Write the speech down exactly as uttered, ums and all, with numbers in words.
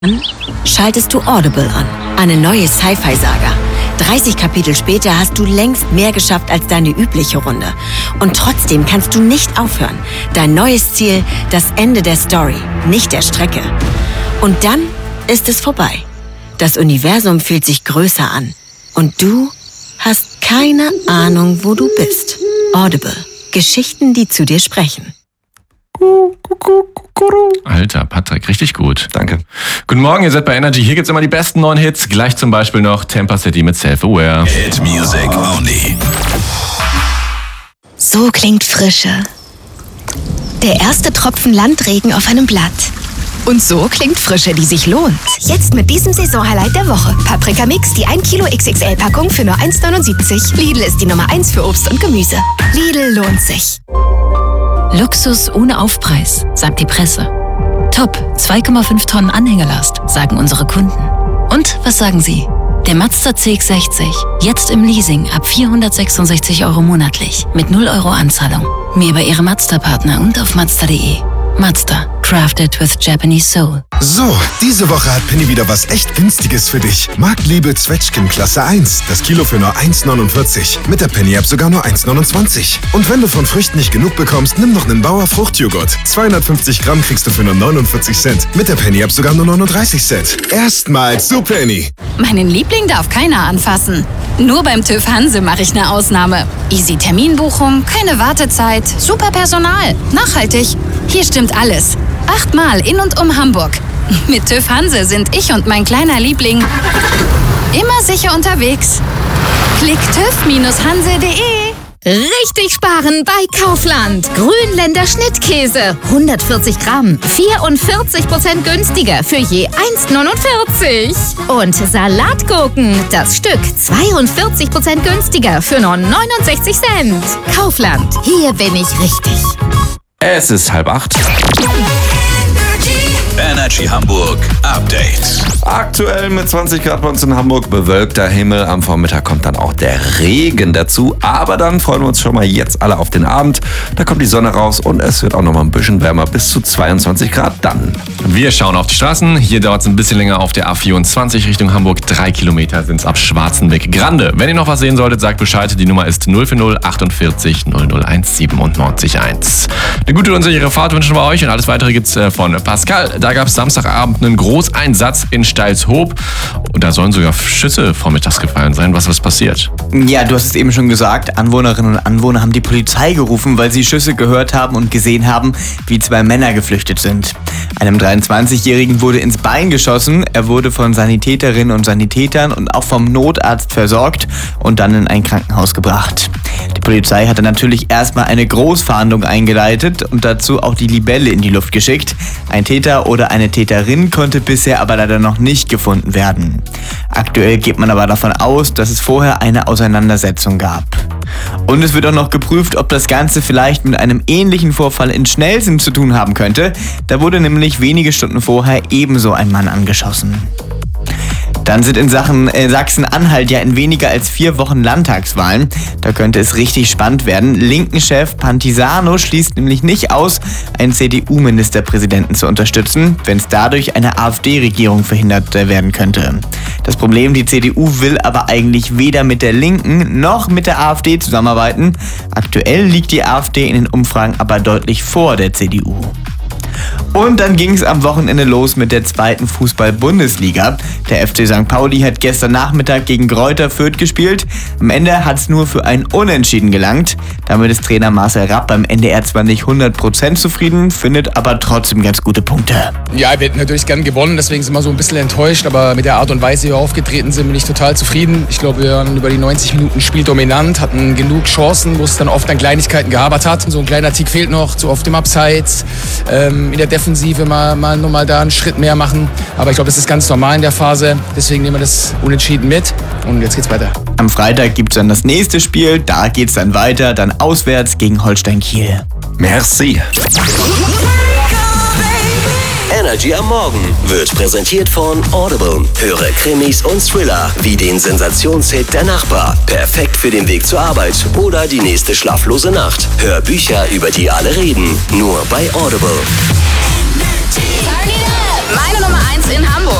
schaltest du Audible an. Eine neue Sci-Fi-Saga. dreißig Kapitel später hast du längst mehr geschafft als deine übliche Runde. Und trotzdem kannst du nicht aufhören. Dein neues Ziel, das Ende der Story, nicht der Strecke. Und dann ist es vorbei. Das Universum fühlt sich größer an. Und du hast keine Ahnung, wo du bist. Audible. Geschichten, die zu dir sprechen. Alter, Patrick, richtig gut. Danke. Guten Morgen, ihr seid bei Energy. Hier gibt's immer die besten neuen Hits. Gleich zum Beispiel noch Tampa City mit Self-Aware. Hit Music Only. So klingt Frische. Der erste Tropfen Landregen auf einem Blatt. Und so klingt Frische, die sich lohnt. Jetzt mit diesem Saisonhighlight der Woche. Paprika Mix, die ein Kilo X X L-Packung für nur eins neunundsiebzig. Lidl ist die Nummer eins für Obst und Gemüse. Lidl lohnt sich. Luxus ohne Aufpreis, sagt die Presse. Top, zwei Komma fünf Tonnen Anhängelast, sagen unsere Kunden. Und was sagen Sie? Der Mazda C X sechzig, jetzt im Leasing ab vierhundertsechsundsechzig Euro monatlich, mit null Euro Anzahlung. Mehr bei Ihrem Mazda-Partner und auf Mazda punkt de. Mazda, crafted with Japanese soul. So, diese Woche hat Penny wieder was echt Günstiges für dich. Marktliebe Zwetschgen Klasse eins. Das Kilo für nur eins neunundvierzig. Mit der Penny-App sogar nur eins neunundzwanzig. Und wenn du von Früchten nicht genug bekommst, nimm noch einen Bauer Fruchtjoghurt. zweihundertfünfzig Gramm kriegst du für nur neunundvierzig Cent. Mit der Penny-App sogar nur neununddreißig Cent. Erstmals zu Penny. Meinen Liebling darf keiner anfassen. Nur beim TÜV Hanse mache ich eine Ausnahme. Easy Terminbuchung, keine Wartezeit, super Personal, nachhaltig. Hier stimmt alles. Achtmal in und um Hamburg. Mit TÜV Hanse sind ich und mein kleiner Liebling immer sicher unterwegs. Klick tüv Bindestrich hanse punkt de. Richtig sparen bei Kaufland. Grünländer Schnittkäse. hundertvierzig Gramm. vierundvierzig Prozent günstiger für je eins neunundvierzig. Und Salatgurken. Das Stück zweiundvierzig Prozent günstiger für nur neunundsechzig Cent. Kaufland. Hier bin ich richtig. Es ist halb acht. Energy Hamburg Update. Aktuell mit zwanzig Grad bei uns in Hamburg, bewölkter Himmel. Am Vormittag kommt dann auch der Regen dazu. Aber dann freuen wir uns schon mal jetzt alle auf den Abend. Da kommt die Sonne raus und es wird auch noch mal ein bisschen wärmer, bis zu zweiundzwanzig Grad dann. Wir schauen auf die Straßen. Hier dauert es ein bisschen länger auf der A vierundzwanzig Richtung Hamburg. Drei Kilometer sind es ab Schwarzenbeck Grande. Wenn ihr noch was sehen solltet, sagt Bescheid. Die Nummer ist null vier null achtundvierzig null null eins siebenundneunzig eins. Eine gute und sichere Fahrt wünschen wir euch und alles weitere gibt's von Pascal. Da gab es Samstagabend einen Großeinsatz in Steilshoop und da sollen sogar Schüsse vormittags gefallen sein. Was ist passiert? Ja, du hast es eben schon gesagt. Anwohnerinnen und Anwohner haben die Polizei gerufen, weil sie Schüsse gehört haben und gesehen haben, wie zwei Männer geflüchtet sind. Einem dreiundzwanzigjährigen wurde ins Bein geschossen. Er wurde von Sanitäterinnen und Sanitätern und auch vom Notarzt versorgt und dann in ein Krankenhaus gebracht. Die Polizei hatte natürlich erstmal eine Großfahndung eingeleitet und dazu auch die Libelle in die Luft geschickt. Ein Täter oder eine Täterin konnte bisher aber leider noch nicht gefunden werden. Aktuell geht man aber davon aus, dass es vorher eine Auseinandersetzung gab. Und es wird auch noch geprüft, ob das Ganze vielleicht mit einem ähnlichen Vorfall in Schnelsen zu tun haben könnte. Da wurde nämlich wenige Stunden vorher ebenso ein Mann angeschossen. Dann sind in Sachen äh, Sachsen-Anhalt ja in weniger als vier Wochen Landtagswahlen. Da könnte es richtig spannend werden. Linken-Chef Pantisano schließt nämlich nicht aus, einen C D U-Ministerpräsidenten zu unterstützen, wenn es dadurch eine AfD-Regierung verhindert äh, werden könnte. Das Problem, die C D U will aber eigentlich weder mit der Linken noch mit der AfD zusammenarbeiten. Aktuell liegt die AfD in den Umfragen aber deutlich vor der C D U. Und dann ging es am Wochenende los mit der zweiten Fußball-Bundesliga. Der F C Sankt Pauli hat gestern Nachmittag gegen Greuther Fürth gespielt. Am Ende hat es nur für ein Unentschieden gelangt. Damit ist Trainer Marcel Rapp beim N D R zwar nicht hundert Prozent zufrieden, findet aber trotzdem ganz gute Punkte. Ja, wir hätten natürlich gern gewonnen, deswegen sind wir so ein bisschen enttäuscht. Aber mit der Art und Weise, wie wir aufgetreten sind, bin ich total zufrieden. Ich glaube, wir waren über die neunzig Minuten spieldominant, hatten genug Chancen, wo es dann oft an Kleinigkeiten gehabert hat. So ein kleiner Tick fehlt noch, zu oft im Abseits. Ähm, in der Defensive mal, mal nur mal da einen Schritt mehr machen. Aber ich glaube, das ist ganz normal in der Phase. Deswegen nehmen wir das Unentschieden mit. Und jetzt geht's weiter. Am Freitag gibt es dann das nächste Spiel. Da geht's dann weiter. Dann auswärts gegen Holstein Kiel. Merci. Energy am Morgen wird präsentiert von Audible. Höre Krimis und Thriller wie den Sensationshit Der Nachbar. Perfekt für den Weg zur Arbeit oder die nächste schlaflose Nacht. Hör Bücher, über die alle reden. Nur bei Audible. Turn it up! Meine Nummer eins in Hamburg.